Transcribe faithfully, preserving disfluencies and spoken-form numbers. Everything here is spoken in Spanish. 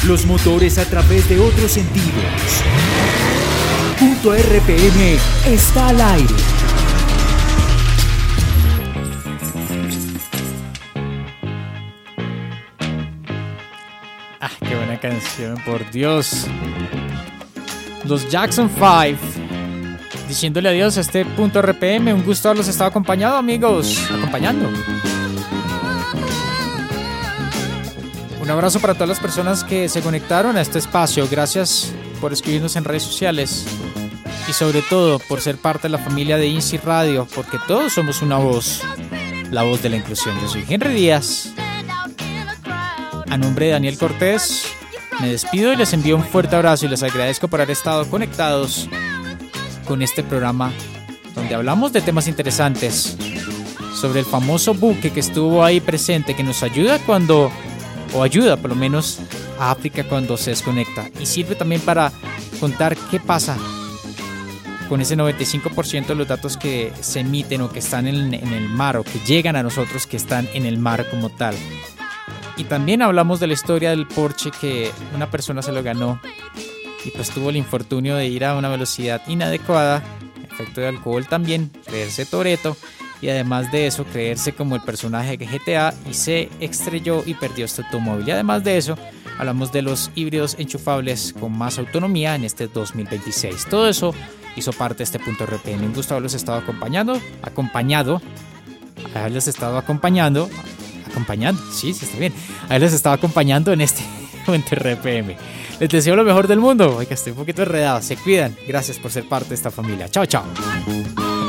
los motores a través de otros sentidos. Punto R P M está al aire. Ah, qué buena canción, por Dios. Los Jackson five, diciéndole adiós a este Punto R P M. Un gusto haberlos estado acompañando, amigos. Acompañando. Un abrazo para todas las personas que se conectaron a este espacio. Gracias por escribirnos en redes sociales. Y sobre todo por ser parte de la familia de INSI Radio, porque todos somos una voz. La voz de la inclusión. Yo soy Henry Díaz. A nombre de Daniel Cortés, me despido y les envío un fuerte abrazo y les agradezco por haber estado conectados con este programa donde hablamos de temas interesantes sobre el famoso buque que estuvo ahí presente, que nos ayuda cuando, o ayuda por lo menos a África cuando se desconecta, y sirve también para contar qué pasa con ese noventa y cinco por ciento de los datos que se emiten o que están en, en el mar, o que llegan a nosotros que están en el mar como tal. Y también hablamos de la historia del Porsche que una persona se lo ganó y pues tuvo el infortunio de ir a una velocidad inadecuada, efecto de alcohol también, creerse Toretto y además de eso creerse como el personaje de G T A y se estrelló y perdió este automóvil. Y además de eso hablamos de los híbridos enchufables con más autonomía en este dos mil veintiséis. Todo eso hizo parte de este Punto R P M. Un gusto haberlos estado acompañando, acompañado, haberles estado acompañando. Acompañando, sí, sí, está bien. A él les estaba acompañando en este Punto R P M. Les deseo lo mejor del mundo. Oiga, estoy un poquito enredado. Se cuidan. Gracias por ser parte de esta familia. Chao, chao.